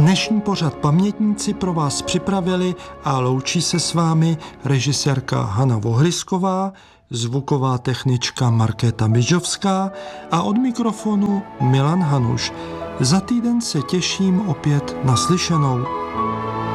Dnešní pořad Pamětníci pro vás připravili a loučí se s vámi režisérka Hana Vohrysková, zvuková technička Markéta Bidžovská a od mikrofonu Milan Hanuš. Za týden se těším opět na slyšenou.